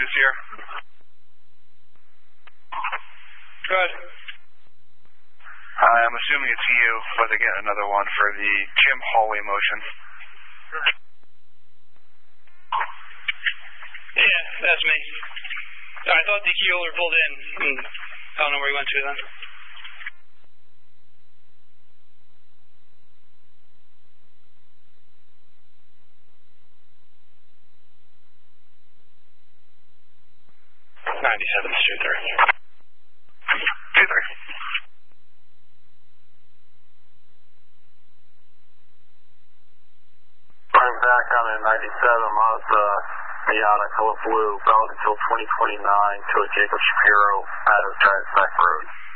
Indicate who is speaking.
Speaker 1: News here.
Speaker 2: Good.
Speaker 1: I'm assuming it's you, but again, another one for the Jim hallway motion.
Speaker 2: Yeah, that's me. I thought the keeler pulled in. I don't know where he went to then.
Speaker 1: Street 3.
Speaker 3: I'm back on a 97 Mazda Miata color blue, valid until 2029 to a Jacob Shapiro, Adams Drive, Sac Road.